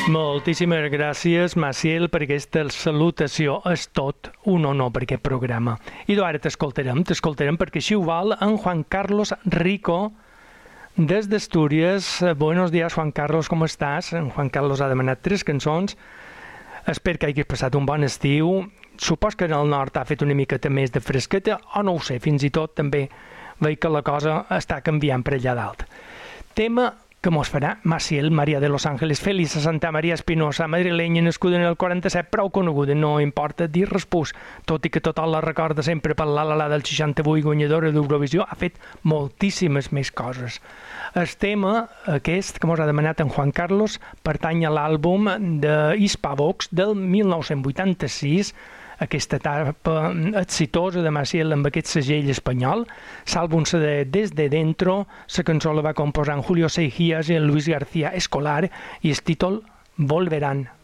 Moltíssimes gràcies, Maciel, per aquesta salutació. És tot un honor per aquest programa. I ara t'escoltarem perquè així ho val en Juan Carlos Rico, des d'Astúries. Buenos días, Juan Carlos, com estàs? En Juan Carlos ha demanat 3 cançons. Espero que hagis passat un bon estiu. Supos que en el nord ha fet una miqueta més de fresqueta, o no ho sé, fins i tot també veig que la cosa està canviant per allà dalt. Tema que mos farà Maciel María de Los Ángeles. Feliç Santa Maria Espinosa, madrilenya, nascuda en el 47, prou coneguda, no importa dir respús, tot i que tothom la recorda sempre per l'Ala del 68, guanyadora d'Eurovisió, ha fet moltíssimes més coses. El tema aquest, que mos ha demanat en Juan Carlos, pertany a l'àlbum de Hispavox del 1986, aquesta etapa exitosa de Maciel amb aquest segell espanyol. L'àlbum se de Desde Dentro, la cançó la va composar en Julio Seijas i en Luis García Escolar i el títol Volverán.